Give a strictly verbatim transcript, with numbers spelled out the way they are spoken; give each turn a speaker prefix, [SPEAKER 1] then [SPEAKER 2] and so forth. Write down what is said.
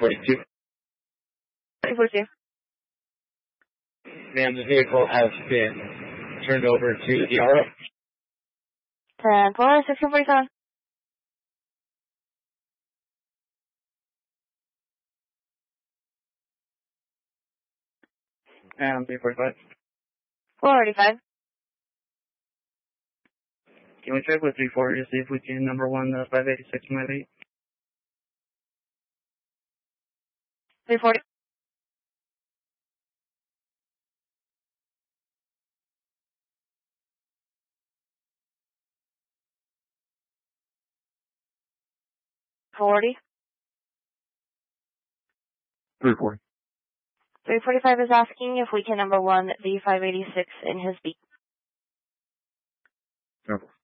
[SPEAKER 1] forty-two.
[SPEAKER 2] three forty-two.
[SPEAKER 1] Ma'am, the vehicle has been turned over to the R O.
[SPEAKER 2] ten four, sixteen forty-seven.
[SPEAKER 1] And three forty-five.
[SPEAKER 2] four forty-five.
[SPEAKER 1] Can we check with three forty to see if we can number one the five eighty-six might be?
[SPEAKER 2] three forty. forty.
[SPEAKER 1] three forty.
[SPEAKER 2] three forty-five is asking if we can number one the five eighty-six in his beat.
[SPEAKER 1] Okay.